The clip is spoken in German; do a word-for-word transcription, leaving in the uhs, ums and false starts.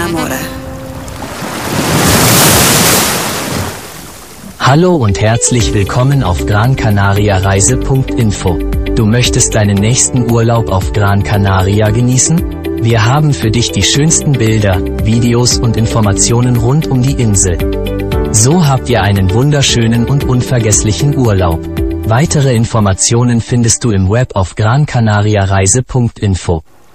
amore. Hallo und herzlich willkommen auf Gran Canaria Reise punkt info. Du möchtest deinen nächsten Urlaub auf Gran Canaria genießen? Wir haben für dich die schönsten Bilder, Videos und Informationen rund um die Insel. So habt ihr einen wunderschönen und unvergesslichen Urlaub. Weitere Informationen findest du im Web auf gran canaria reise punkt info.